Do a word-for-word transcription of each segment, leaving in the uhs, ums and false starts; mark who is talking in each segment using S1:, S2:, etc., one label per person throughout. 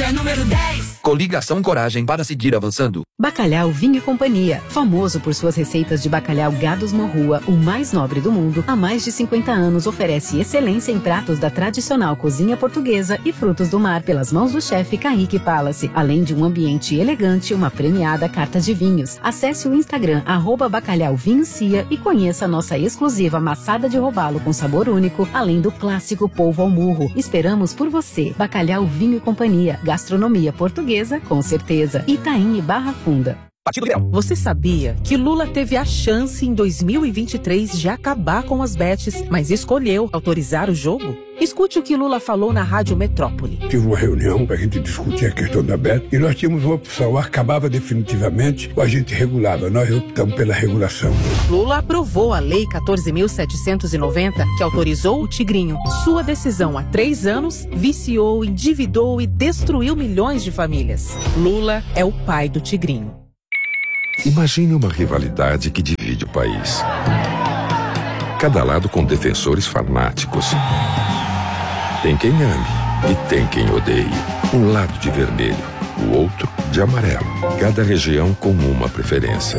S1: é número dez.
S2: Coligação Coragem para seguir avançando.
S3: Bacalhau Vinho e Companhia. Famoso por suas receitas de bacalhau Gados Morrua, o mais nobre do mundo, há mais de cinquenta anos oferece excelência em pratos da tradicional cozinha portuguesa e frutos do mar pelas mãos do chefe Kaique Palace, além de um ambiente elegante e uma premiada carta de vinhos. Acesse o Instagram arroba Bacalhau Vinho Cia e conheça a nossa exclusiva maçada de robalo com sabor único, além do clássico polvo ao murro. Esperamos por você. Bacalhau Vinho e Companhia. Gastronomia portuguesa com certeza. Itaim e Barra Funda.
S4: Você sabia que Lula teve a chance em dois mil e vinte e três de acabar com as bets, mas escolheu autorizar o jogo? Escute o que Lula falou na Rádio Metrópole.
S5: Tive uma reunião para a gente discutir a questão da bet e nós tínhamos uma opção, acabava definitivamente ou a gente regulava. Nós optamos pela regulação.
S4: Lula aprovou a Lei quatorze mil setecentos e noventa, que autorizou o Tigrinho. Sua decisão há três anos viciou, endividou e destruiu milhões de famílias. Lula é o pai do Tigrinho.
S6: Imagine uma rivalidade que divide o país. Cada lado com defensores fanáticos. Tem quem ame e tem quem odeie. Um lado de vermelho, o outro de amarelo. Cada região com uma preferência.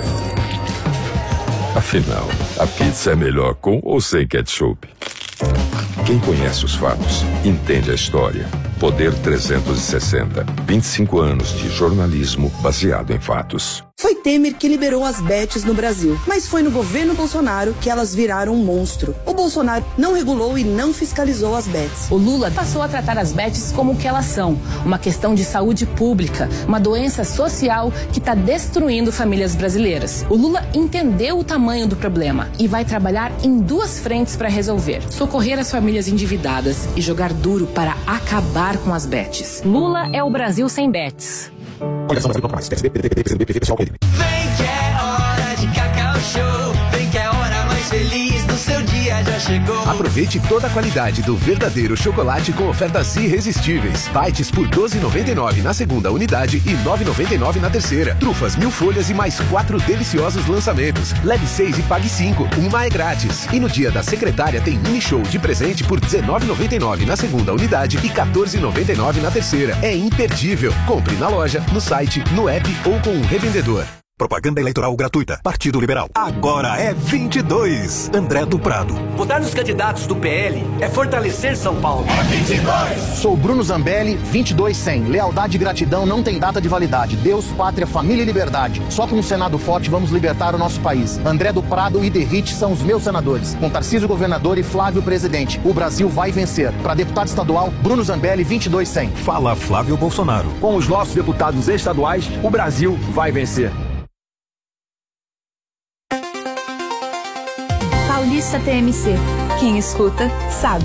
S6: Afinal, a pizza é melhor com ou sem ketchup? Quem conhece os fatos, entende a história. Poder trezentos e sessenta. vinte e cinco anos de jornalismo baseado em fatos.
S7: Foi Temer que liberou as bets no Brasil, mas foi no governo Bolsonaro que elas viraram um monstro. O Bolsonaro não regulou e não fiscalizou as bets.
S8: O Lula passou a tratar as bets como o que elas são, uma questão de saúde pública, uma doença social que está destruindo famílias brasileiras. O Lula entendeu o tamanho do problema e vai trabalhar em duas frentes para resolver: socorrer as famílias endividadas e jogar duro para acabar com as bets. Lula é o Brasil sem bets.
S1: Vem que é hora de Cacau Show. Vem que é a hora mais feliz do seu dia já chegou.
S9: Aproveite toda a qualidade do verdadeiro chocolate com ofertas irresistíveis. Bites por doze reais e noventa e nove centavos na segunda unidade e nove reais e noventa e nove centavos na terceira. Trufas mil folhas e mais quatro deliciosos lançamentos. Leve seis e pague cinco. Uma é grátis. E no dia da secretária tem mini show de presente por dezenove reais e noventa e nove centavos na segunda unidade e quatorze reais e noventa e nove centavos na terceira. É imperdível. Compre na loja, no site, no app ou com um revendedor.
S10: Propaganda eleitoral gratuita. Partido Liberal. Agora é vinte e dois. André do Prado.
S11: Votar nos candidatos do P L é fortalecer São Paulo.
S12: É vinte e dois. Sou Bruno Zambelli, vinte e dois cem. Lealdade e gratidão não tem data de validade. Deus, pátria, família e liberdade. Só com um Senado forte vamos libertar o nosso país. André do Prado e Derrite são os meus senadores. Com Tarcísio governador e Flávio presidente. O Brasil vai vencer. Para deputado estadual, Bruno Zambelli, vinte e dois cem.
S10: Fala Flávio Bolsonaro.
S13: Com os nossos deputados estaduais, o Brasil vai vencer.
S14: Paulista T M C. Quem escuta, sabe.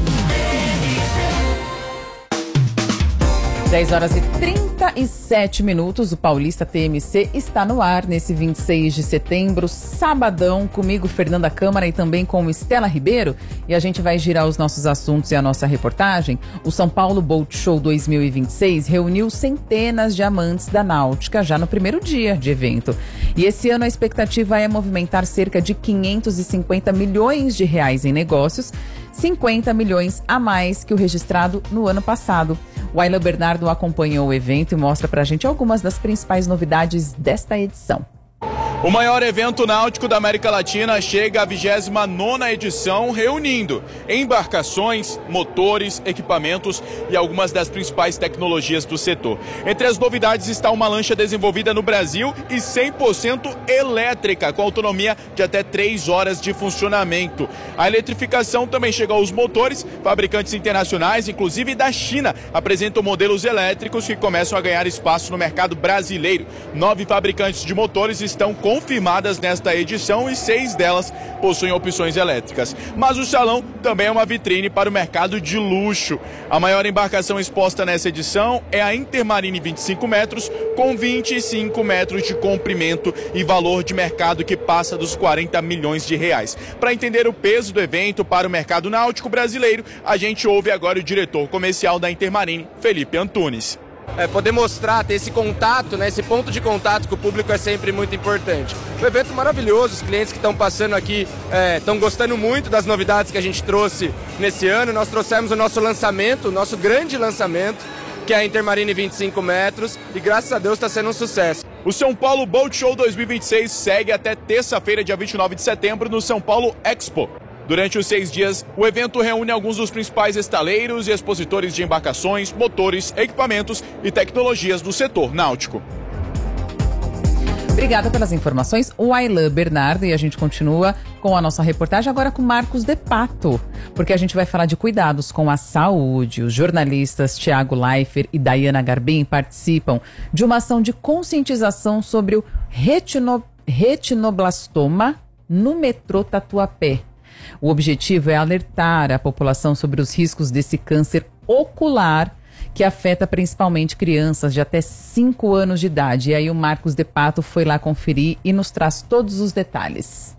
S15: dez horas e trinta e sete minutos, o Paulista T M C está no ar nesse vinte e seis de setembro, sabadão, comigo Fernanda Câmara e também com Estela Ribeiro, e a gente vai girar os nossos assuntos e a nossa reportagem. O São Paulo Boat Show dois mil e vinte e seis reuniu centenas de amantes da náutica já no primeiro dia de evento. E esse ano a expectativa é movimentar cerca de quinhentos e cinquenta milhões de reais em negócios, cinquenta milhões a mais que o registrado no ano passado. O Ayla Bernardo acompanhou o evento e mostra pra gente algumas das principais novidades desta edição.
S16: O maior evento náutico da América Latina chega à vigésima nona edição, reunindo embarcações, motores, equipamentos e algumas das principais tecnologias do setor. Entre as novidades está uma lancha desenvolvida no Brasil e cem por cento elétrica, com autonomia de até três horas de funcionamento. A eletrificação também chegou aos motores. Fabricantes internacionais, inclusive da China, apresentam modelos elétricos que começam a ganhar espaço no mercado brasileiro. Nove fabricantes de motores estão com confirmadas nesta edição e seis delas possuem opções elétricas. Mas o salão também é uma vitrine para o mercado de luxo. A maior embarcação exposta nessa edição é a Intermarine vinte e cinco metros, com vinte e cinco metros de comprimento e valor de mercado que passa dos quarenta milhões de reais. Para entender o peso do evento para o mercado náutico brasileiro, a gente ouve agora o diretor comercial da Intermarine, Felipe Antunes.
S17: É, poder mostrar, ter esse contato, né, esse ponto de contato com o público é sempre muito importante. Um evento maravilhoso, os clientes que estão passando aqui estão é, gostando muito das novidades que a gente trouxe nesse ano. Nós trouxemos o nosso lançamento, o nosso grande lançamento, que é a Intermarine vinte e cinco metros, e graças a Deus está sendo um sucesso.
S16: O São Paulo Boat Show dois mil e vinte e seis segue até terça-feira, dia vinte e nove de setembro, no São Paulo Expo. Durante os seis dias, o evento reúne alguns dos principais estaleiros e expositores de embarcações, motores, equipamentos e tecnologias do setor náutico.
S15: Obrigada pelas informações, o Ailan Bernardo, e a gente continua com a nossa reportagem agora com Marcos De Pato, porque a gente vai falar de cuidados com a saúde. Os jornalistas Thiago Leifert e Dayana Garbim participam de uma ação de conscientização sobre o retino, retinoblastoma no metrô Tatuapé. O objetivo é alertar a população sobre os riscos desse câncer ocular que afeta principalmente crianças de até cinco anos de idade. E aí o Marcos De Pato foi lá conferir e nos traz todos os detalhes.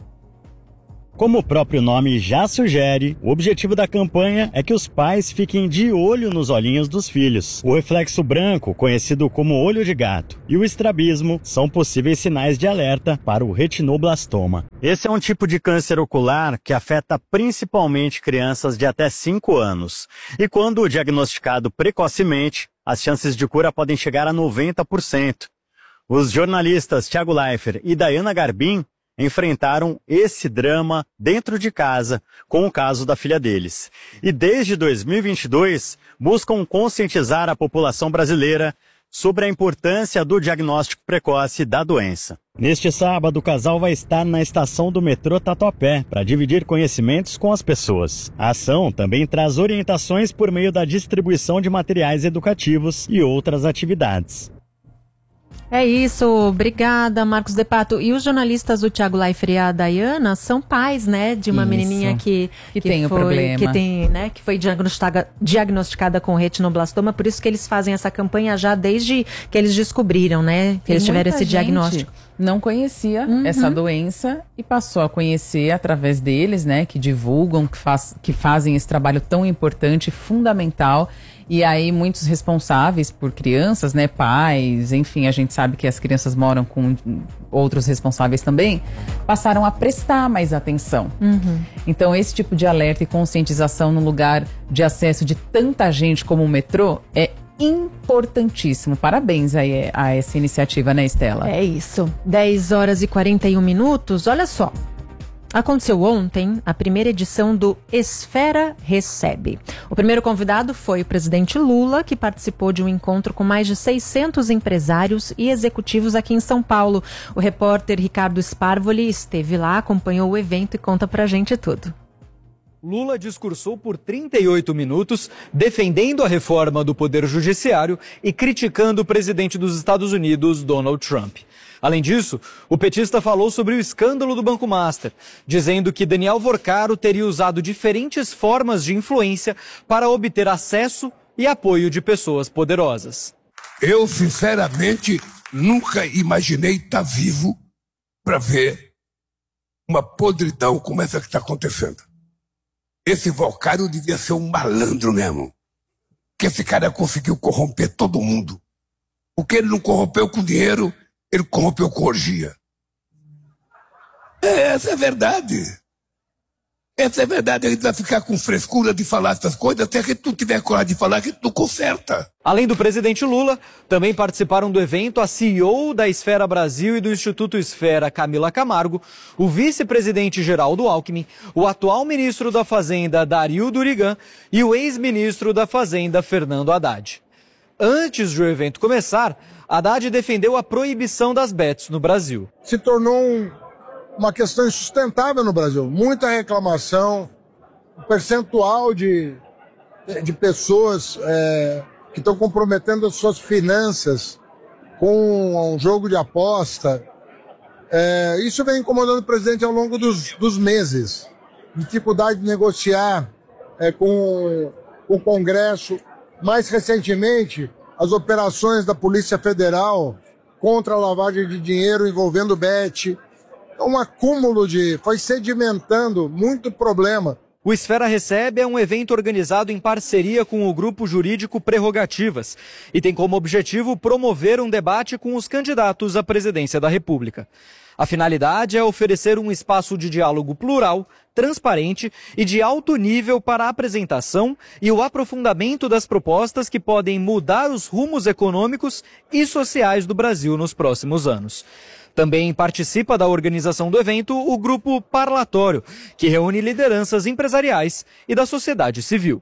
S18: Como o próprio nome já sugere, o objetivo da campanha é que os pais fiquem de olho nos olhinhos dos filhos. O reflexo branco, conhecido como olho de gato, e o estrabismo são possíveis sinais de alerta para o retinoblastoma. Esse é um tipo de câncer ocular que afeta principalmente crianças de até cinco anos. E quando diagnosticado precocemente, as chances de cura podem chegar a noventa por cento. Os jornalistas Thiago Leifert e Dayana Garbim enfrentaram esse drama dentro de casa com o caso da filha deles. E desde dois mil e vinte e dois buscam conscientizar a população brasileira sobre a importância do diagnóstico precoce da doença. Neste sábado, o casal vai estar na estação do metrô Tatuapé para dividir conhecimentos com as pessoas. A ação também traz orientações por meio da distribuição de materiais educativos e outras atividades.
S19: É isso, obrigada, Marcos De Pato. E os jornalistas, o Thiago Leifert e a Dayana, são pais, né, de uma isso. menininha que,
S15: que, que tem
S19: foi,
S15: o problema.
S19: Que tem, né, que foi diagnosticada, diagnosticada com retinoblastoma, por isso que eles fazem essa campanha já desde que eles descobriram, né, que
S15: tem
S19: eles tiveram esse
S15: gente
S19: diagnóstico.
S15: Não conhecia uhum. essa doença e passou a conhecer através deles, né, que divulgam, que, faz, que fazem esse trabalho tão importante, fundamental. E aí muitos responsáveis por crianças, né, pais, enfim, a gente sabe que as crianças moram com outros responsáveis também, passaram a prestar mais atenção. Uhum. Então esse tipo de alerta e conscientização no lugar de acesso de tanta gente como o metrô é importantíssimo. Parabéns aí a essa iniciativa, né, Estela?
S19: É isso. dez horas e quarenta e um minutos. Olha só. Aconteceu ontem a primeira edição do Esfera Recebe. O primeiro convidado foi o presidente Lula, que participou de um encontro com mais de seiscentos empresários e executivos aqui em São Paulo. O repórter Ricardo Sparvoli esteve lá, acompanhou o evento e conta pra gente tudo.
S20: Lula discursou por trinta e oito minutos, defendendo a reforma do Poder Judiciário e criticando o presidente dos Estados Unidos, Donald Trump. Além disso, o petista falou sobre o escândalo do Banco Master, dizendo que Daniel Vorcaro teria usado diferentes formas de influência para obter acesso e apoio de pessoas poderosas.
S5: Eu, sinceramente, nunca imaginei estar vivo para ver uma podridão como essa que está acontecendo. Esse Vorcaro devia ser um malandro mesmo. Que esse cara conseguiu corromper todo mundo. O que ele não corrompeu com dinheiro, ele corrompeu com orgia. É, essa é a verdade. Essa é a verdade. A gente vai ficar com frescura de falar essas coisas, até que tu tiver coragem de falar que tu conserta.
S20: Além do presidente Lula, também participaram do evento a C E O da Esfera Brasil e do Instituto Esfera, Camila Camargo, o vice-presidente Geraldo Alckmin, o atual ministro da Fazenda, Dario Durigan, e o ex-ministro da Fazenda, Fernando Haddad. Antes de o evento começar, Haddad defendeu a proibição das bets no Brasil.
S21: Se tornou um, uma questão insustentável no Brasil. Muita reclamação, um percentual de, de pessoas é, que estão comprometendo as suas finanças com um jogo de aposta. É, isso vem incomodando o presidente ao longo dos, dos meses. Dificuldade de negociar é, com, com o Congresso. Mais recentemente, as operações da Polícia Federal contra a lavagem de dinheiro envolvendo bet. Um acúmulo de... foi sedimentando muito problema
S20: O Esfera Recebe é um evento organizado em parceria com o grupo jurídico Prerrogativas e tem como objetivo promover um debate com os candidatos à presidência da República. A finalidade é oferecer um espaço de diálogo plural, transparente e de alto nível para a apresentação e o aprofundamento das propostas que podem mudar os rumos econômicos e sociais do Brasil nos próximos anos. Também participa da organização do evento o Grupo Parlatório, que reúne lideranças empresariais e da sociedade civil.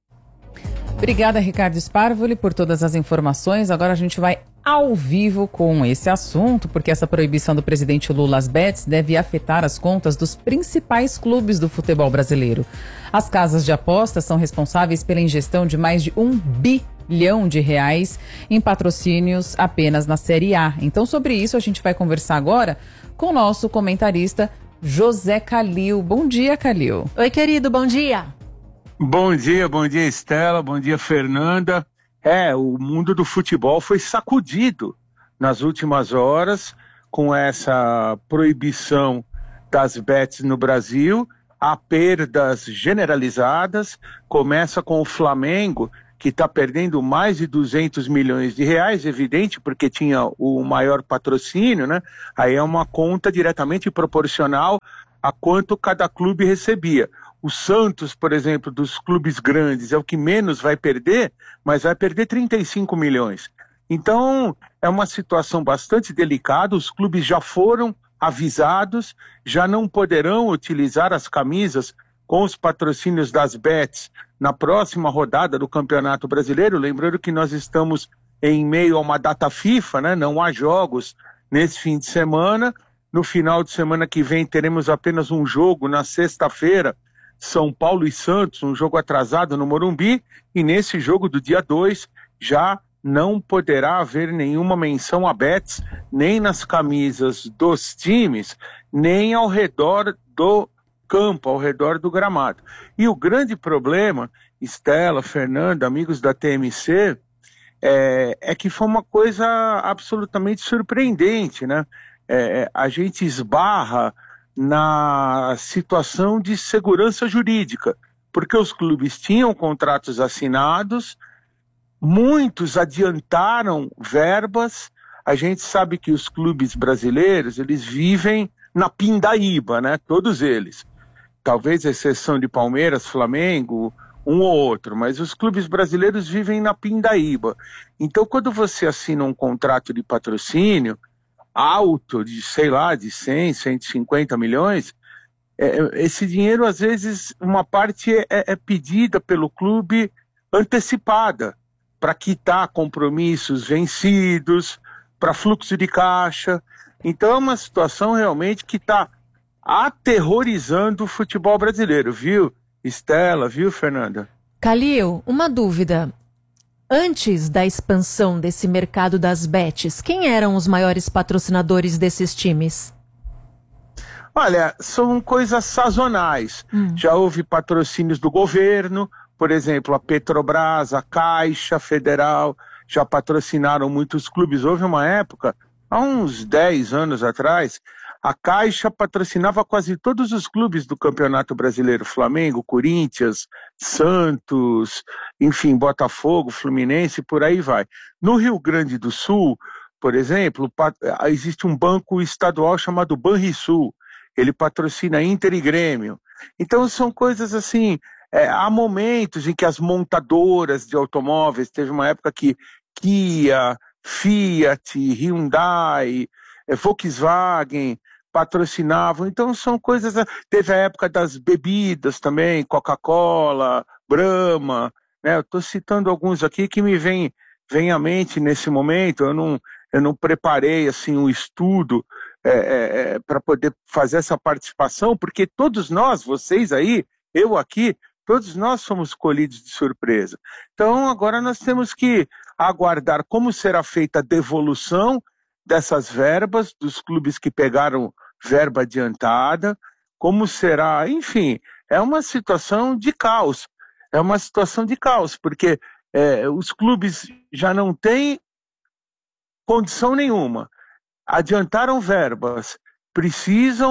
S15: Obrigada, Ricardo Sparvoli, por todas as informações. Agora a gente vai ao vivo com esse assunto, porque essa proibição do presidente Lula às bets deve afetar as contas dos principais clubes do futebol brasileiro. As casas de apostas são responsáveis pela ingestão de mais de um bilhão de reais em patrocínios apenas na Série A. Então, sobre isso, a gente vai conversar agora com o nosso comentarista José Calil. Bom dia, Calil.
S19: Oi, querido, bom dia.
S2: Bom dia, bom dia, Estela, bom dia, Fernanda. É, o mundo do futebol foi sacudido nas últimas horas com essa proibição das bets no Brasil. Há perdas generalizadas, começa com o Flamengo, que está perdendo mais de duzentos milhões de reais, evidente, porque tinha o maior patrocínio, né? Aí é uma conta diretamente proporcional a quanto cada clube recebia. O Santos, por exemplo, dos clubes grandes, é o que menos vai perder, mas vai perder trinta e cinco milhões. Então, é uma situação bastante delicada, os clubes já foram avisados, já não poderão utilizar as camisas com os patrocínios das bets na próxima rodada do Campeonato Brasileiro. Lembrando que nós estamos em meio a uma data FIFA, né? Não há jogos nesse fim de semana. No final de semana que vem teremos apenas um jogo na sexta-feira, São Paulo e Santos, um jogo atrasado no Morumbi, e nesse jogo do dia dois já não poderá haver nenhuma menção a bets, nem nas camisas dos times, nem ao redor do campo, ao redor do gramado. E o grande problema, Estela, Fernanda, amigos da T M C, é, é que foi uma coisa absolutamente surpreendente, né? É, a gente esbarra na situação de segurança jurídica, porque os clubes tinham contratos assinados, muitos adiantaram verbas. A gente sabe que os clubes brasileiros, eles vivem na pindaíba, né? Todos eles. Talvez a exceção de Palmeiras, Flamengo, um ou outro, mas os clubes brasileiros vivem na pindaíba. Então, quando você assina um contrato de patrocínio alto, de, sei lá, de cem, cento e cinquenta milhões, é, esse dinheiro, às vezes, uma parte é, é pedida pelo clube antecipada, para quitar compromissos vencidos, para fluxo de caixa. Então é uma situação realmente que está aterrorizando o futebol brasileiro, viu, Estela, viu, Fernanda?
S19: Calil, uma dúvida. Antes da expansão desse mercado das bets, quem eram os maiores patrocinadores desses times?
S2: Olha, são coisas sazonais. Hum. Já houve patrocínios do governo, por exemplo, a Petrobras, a Caixa Federal, já patrocinaram muitos clubes. Houve uma época, há uns dez anos atrás, a Caixa patrocinava quase todos os clubes do Campeonato Brasileiro, Flamengo, Corinthians, Santos, enfim, Botafogo, Fluminense, por aí vai. No Rio Grande do Sul, por exemplo, existe um banco estadual chamado Banrisul, ele patrocina Inter e Grêmio. Então são coisas assim, é, há momentos em que as montadoras de automóveis, teve uma época que Kia, Fiat, Hyundai, é, Volkswagen patrocinavam, então são coisas, teve a época das bebidas também, Coca-Cola, Brahma, né? Eu estou citando alguns aqui que me vêm vem à mente nesse momento. Eu não, eu não preparei assim um estudo é, é, para poder fazer essa participação, porque todos nós, vocês aí, eu aqui, todos nós somos colhidos de surpresa. Então agora nós temos que aguardar como será feita a devolução dessas verbas dos clubes que pegaram verba adiantada, como será, enfim, é uma situação de caos, é uma situação de caos, porque é, os clubes já não têm condição nenhuma, adiantaram verbas, precisam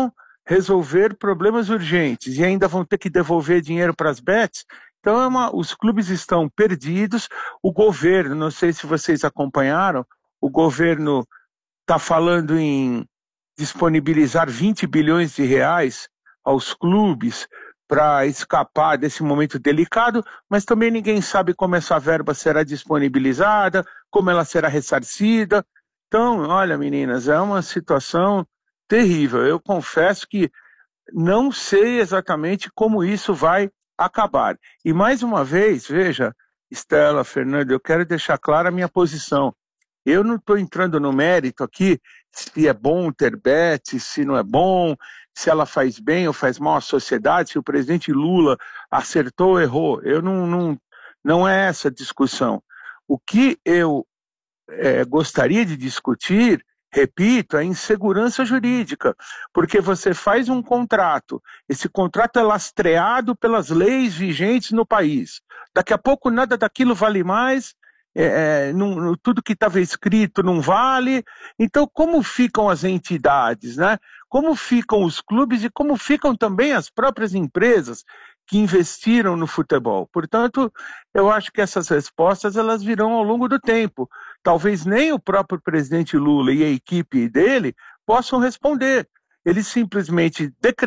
S2: resolver problemas urgentes e ainda vão ter que devolver dinheiro para as bets. Então é uma, os clubes estão perdidos, o governo, não sei se vocês acompanharam, o governo está falando em disponibilizar vinte bilhões de reais aos clubes para escapar desse momento delicado, mas também ninguém sabe como essa verba será disponibilizada, como ela será ressarcida. Então, olha, meninas, é uma situação terrível. Eu confesso que não sei exatamente como isso vai acabar. E mais uma vez, veja, Estela, Fernanda, eu quero deixar clara a minha posição. Eu não estou entrando no mérito aqui se é bom ter bet, se não é bom, se ela faz bem ou faz mal à sociedade, se o presidente Lula acertou ou errou. Eu não, não, não é essa a discussão. O que eu é, gostaria de discutir, repito, é a insegurança jurídica, porque você faz um contrato, esse contrato é lastreado pelas leis vigentes no país. Daqui a pouco nada daquilo vale mais, É, não, tudo que estava escrito não vale. Então, como ficam as entidades, né? Como ficam os clubes e como ficam também as próprias empresas que investiram no futebol? Portanto, eu acho que essas respostas elas virão ao longo do tempo. Talvez nem o próprio presidente Lula e a equipe dele possam responder. Eles simplesmente decretaram